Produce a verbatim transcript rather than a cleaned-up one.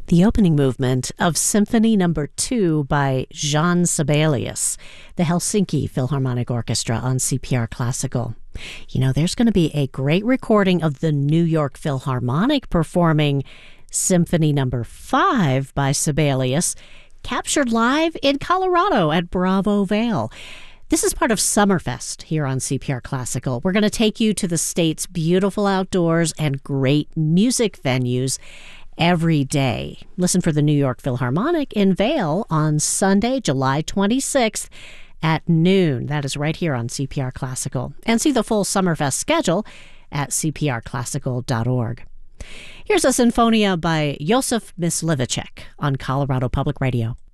The opening movement of Symphony Number Two by Jean Sibelius, the Helsinki Philharmonic Orchestra on C P R Classical. You know, there's going to be a great recording of the New York Philharmonic performing Symphony Number Five by Sibelius, captured live in Colorado at Bravo Vale. This is part of Summerfest here on C P R Classical. We're going to take you to the state's beautiful outdoors and great music venues every day. Listen for the New York Philharmonic in Vail on Sunday, July twenty-sixth at noon. That is right here on C P R Classical. And see the full Summerfest schedule at c p r classical dot org. Here's a Sinfonia by Josef Myslivacek on Colorado Public Radio.